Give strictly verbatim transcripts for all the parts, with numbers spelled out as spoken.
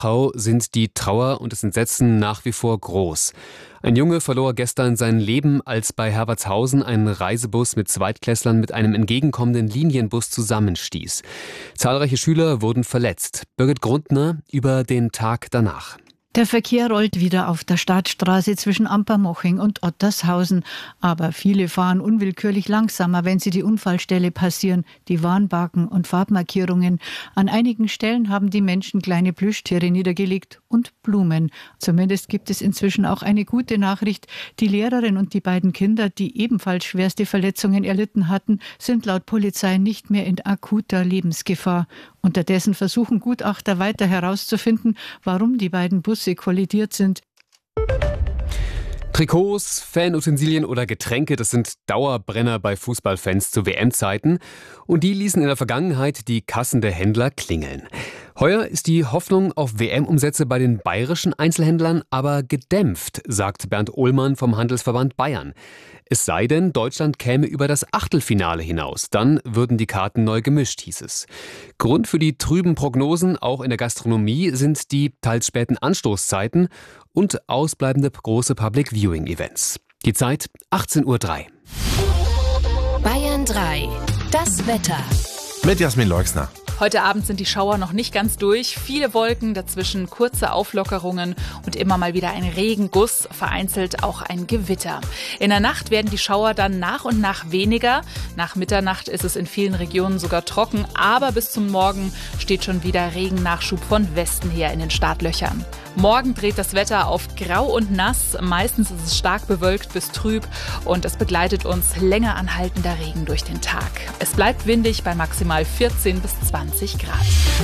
Dachau sind die Trauer und das Entsetzen nach wie vor groß. Ein Junge verlor gestern sein Leben, als bei Herbertshausen ein Reisebus mit Zweitklässlern mit einem entgegenkommenden Linienbus zusammenstieß. Zahlreiche Schüler wurden verletzt. Birgit Grundner über den Tag danach. Der Verkehr rollt wieder auf der Stadtstraße zwischen Ampermoching und Ottershausen. Aber viele fahren unwillkürlich langsamer, wenn sie die Unfallstelle passieren. Die Warnbalken und Farbmarkierungen. An einigen Stellen haben die Menschen kleine Plüschtiere niedergelegt und Blumen. Zumindest gibt es inzwischen auch eine gute Nachricht. Die Lehrerin und die beiden Kinder, die ebenfalls schwerste Verletzungen erlitten hatten, sind laut Polizei nicht mehr in akuter Lebensgefahr. Unterdessen versuchen Gutachter weiter herauszufinden, warum die beiden Busse kollidiert sind. Trikots, Fanutensilien oder Getränke, das sind Dauerbrenner bei Fußballfans zu W M-Zeiten. Und die ließen in der Vergangenheit die Kassen der Händler klingeln. Heuer ist die Hoffnung auf W M-Umsätze bei den bayerischen Einzelhändlern aber gedämpft, sagt Bernd Ohlmann vom Handelsverband Bayern. Es sei denn, Deutschland käme über das Achtelfinale hinaus. Dann würden die Karten neu gemischt, hieß es. Grund für die trüben Prognosen, auch in der Gastronomie, sind die teils späten Anstoßzeiten und ausbleibende große Public-Viewing-Events. Die Zeit achtzehn Uhr drei. Bayern drei. Das Wetter. Mit Jasmin Leuxner. Heute Abend sind die Schauer noch nicht ganz durch. Viele Wolken, dazwischen kurze Auflockerungen und immer mal wieder ein Regenguss, vereinzelt auch ein Gewitter. In der Nacht werden die Schauer dann nach und nach weniger. Nach Mitternacht ist es in vielen Regionen sogar trocken, aber bis zum Morgen steht schon wieder Regennachschub von Westen her in den Startlöchern. Morgen dreht das Wetter auf grau und nass. Meistens ist es stark bewölkt bis trüb und es begleitet uns länger anhaltender Regen durch den Tag. Es bleibt windig bei maximal vierzehn bis zwanzig Grad.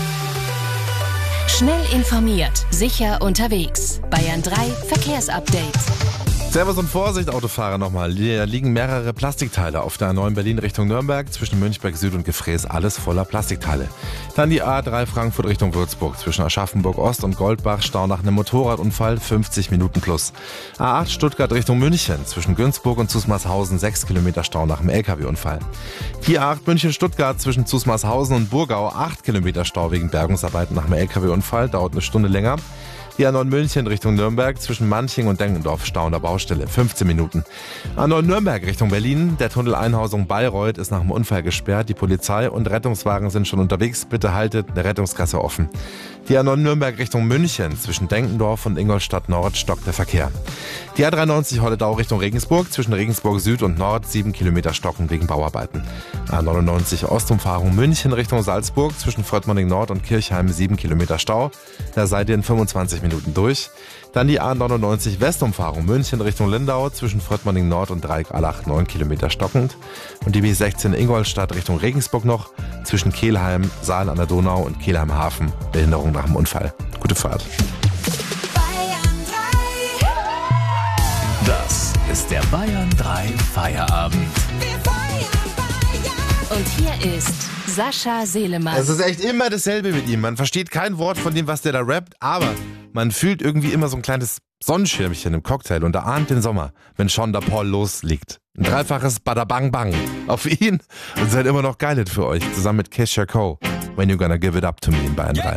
Schnell informiert, sicher unterwegs. Bayern drei Verkehrsupdate. Servus und Vorsicht, Autofahrer nochmal. Hier liegen mehrere Plastikteile auf der A neun Berlin Richtung Nürnberg, zwischen Münchberg Süd und Gefräß, alles voller Plastikteile. Dann die A drei Frankfurt Richtung Würzburg, zwischen Aschaffenburg Ost und Goldbach, Stau nach einem Motorradunfall, fünfzig Minuten plus. A acht Stuttgart Richtung München, zwischen Günzburg und Zusmarshausen, sechs Kilometer Stau nach einem L K W-Unfall. Die A acht München Stuttgart, zwischen Zusmarshausen und Burgau, acht Kilometer Stau wegen Bergungsarbeiten nach einem L K W-Unfall, dauert eine Stunde länger. Die A neun München Richtung Nürnberg, zwischen Manching und Dengendorf, Stau an der Baustelle, fünfzehn Minuten. A neun Nürnberg Richtung Berlin, der Tunnel Einhausung Bayreuth ist nach dem Unfall gesperrt. Die Polizei und Rettungswagen sind schon unterwegs, bitte haltet eine Rettungsgasse offen. Die A neun Nürnberg Richtung München, zwischen Denkendorf und Ingolstadt Nord stockt der Verkehr. Die A dreiundneunzig Holledau Richtung Regensburg, zwischen Regensburg Süd und Nord, sieben Kilometer stocken wegen Bauarbeiten. A neunundneunzig Ostumfahrung München Richtung Salzburg, zwischen Fröttmonning Nord und Kirchheim, sieben Kilometer Stau. Da seid ihr in fünfundzwanzig Minuten durch. Dann die A neunundneunzig Westumfahrung München Richtung Lindau, zwischen Fröttmonning Nord und Dreieck-Allach, neun Kilometer stockend. Und die B sechzehn Ingolstadt Richtung Regensburg noch, zwischen Kelheim, Saal an der Donau und Kelheim Hafen, Behinderung nach dem Unfall. Gute Fahrt. Das ist der Bayern drei Feierabend. Und hier ist Sascha Selemann. Es ist echt immer dasselbe mit ihm. Man versteht kein Wort von dem, was der da rappt, aber man fühlt irgendwie immer so ein kleines Sonnenschirmchen im Cocktail und erahnt den Sommer, wenn Sean da Paul loslegt. Ein dreifaches Badabang Bang auf ihn und seid immer noch geil für euch, zusammen mit Kesha Cole. When You Gonna Give It Up To Me in Bayern drei.